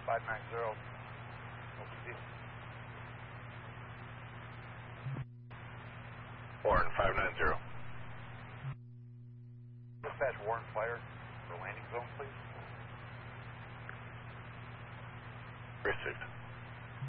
590. OPD. Warren 590. Dispatch Warren Fire for landing zone, please. Received.